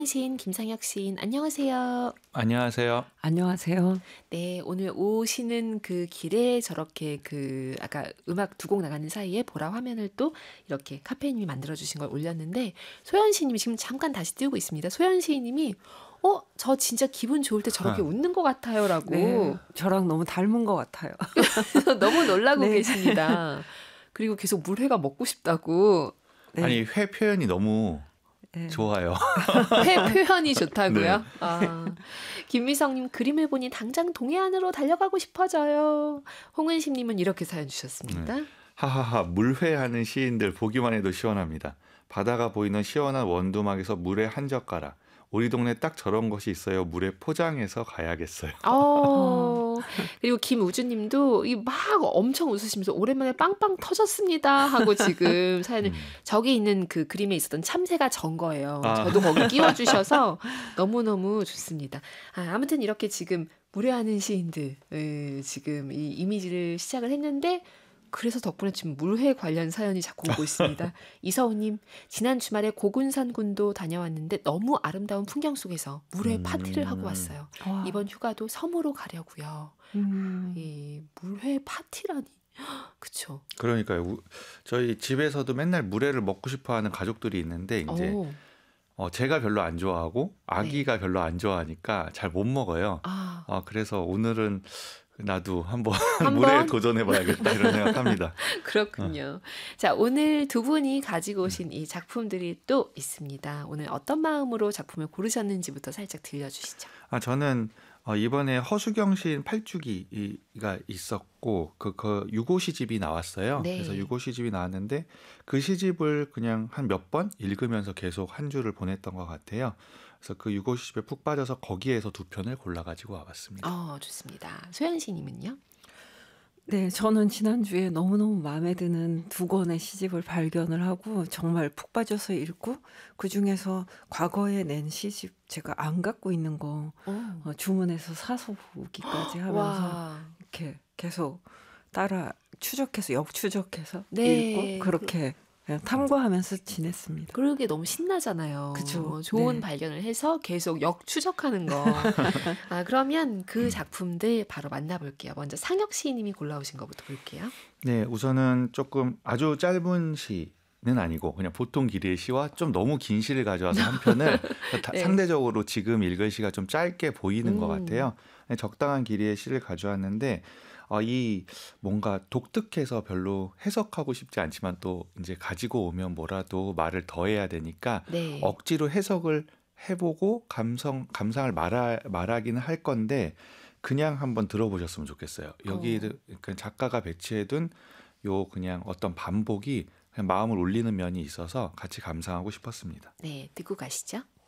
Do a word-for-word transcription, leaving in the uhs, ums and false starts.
시인 김상혁 시인 안녕하세요. 안녕하세요. 안녕하세요. 네, 오늘 오시는 그 길에 저렇게 그 아까 음악 두 곡 나가는 사이에 보라 화면을 또 이렇게 카페인님이 만들어 주신 걸 올렸는데 소연 시인님이 지금 잠깐 다시 띄우고 있습니다. 소연 시인님이 어, 저 진짜 기분 좋을 때 저렇게 웃는 것 네, 같아요라고 저랑 너무 닮은 것 같아요. 너무 놀라고 네. 계십니다. 그리고 계속 물회가 먹고 싶다고 네. 아니 회 표현이 너무 네. 좋아요. 회 표현이 좋다고요? 네. 아, 김미성님 그림을 보니 당장 동해안으로 달려가고 싶어져요. 홍은심님은 이렇게 사연 주셨습니다. 하하하 물회하는 시인들 보기만 해도 시원합니다. 바다가 보이는 시원한 원두막에서 물에 한 젓가락. 우리 동네 딱 저런 것이 있어요. 물에 포장해서 가야겠어요. 어, 그리고 김우주님도 이 막 엄청 웃으시면서 오랜만에 빵빵 터졌습니다 하고 지금 사연을 음. 저기 있는 그 그림에 있었던 참새가 전 거예요. 아. 저도 거기 끼워주셔서 너무너무 좋습니다. 아, 아무튼 이렇게 지금 무례하는 시인들 에, 지금 이 이미지를 시작을 했는데 그래서 덕분에 지금 물회 관련 사연이 자꾸 오고 있습니다. 이서우님, 지난 주말에 고군산 군도 다녀왔는데 너무 아름다운 풍경 속에서 물회 음. 파티를 하고 왔어요. 와. 이번 휴가도 섬으로 가려고요. 음. 이 물회 파티라니. 그쵸. 그러니까요. 우- 저희 집에서도 맨날 물회를 먹고 싶어하는 가족들이 있는데 이제 오, 어, 제가 별로 안 좋아하고 아기가 별로 안 좋아하니까 잘 못 먹어요. 아, 어, 그래서 오늘은 나도 한번 한번? 물회 도전해봐야겠다 이런 생각합니다. 그렇군요. 자, 오늘 두 분이 가지고 오신 이 작품들이 또 있습니다. 오늘 어떤 마음으로 작품을 고르셨는지부터 살짝 들려주시죠. 아, 저는 어, 이번에 허수경 시인 팔주기가 있었고 그, 그 유고 시집이 나왔어요. 네. 그래서 유고 시집이 나왔는데 그 시집을 그냥 한 몇 번 읽으면서 계속 한 주를 보냈던 것 같아요. 그래서 그 유고 시집에 푹 빠져서 거기에서 두 편을 골라가지고 와봤습니다. 어, 좋습니다. 소연씨님은요? 네, 저는 지난주에 너무너무 마음에 드는 두 권의 시집을 발견을 하고 정말 푹 빠져서 읽고 그중에서 과거에 낸 시집 제가 안 갖고 있는 거 오. 어, 주문해서 사서 보기까지 하면서 와, 이렇게 계속 따라 추적해서 역추적해서 네. 읽고 그렇게 그냥 탐구하면서 지냈습니다. 그러게 너무 신나잖아요. 그쵸. 좋은 네. 발견을 해서 계속 역추적하는 거. 아, 그러면 그 작품들 바로 만나볼게요. 먼저 상혁 시인님이 골라오신 거부터 볼게요. 네, 우선은 조금 아주 짧은 시는 아니고 그냥 보통 길이의 시와 좀 너무 긴 시를 가져와서 한 편을 다- 네. 상대적으로 지금 읽을 시가 좀 짧게 보이는 것 음. 같아요. 네, 적당한 길이의 시를 가져왔는데 어, 이 뭔가 독특해서 별로 해석하고 싶지 않지만 또 이제 가지고 오면 뭐라도 말을 더해야 되니까 네. 억지로 해석을 해보고 감성 감상을 말하, 말하기는 할 건데 그냥 한번 들어보셨으면 좋겠어요. 여기 어. 그 작가가 배치해둔 요 그냥 어떤 반복이 그냥 마음을 울리는 면이 있어서 같이 감상하고 싶었습니다. 네, 듣고 가시죠.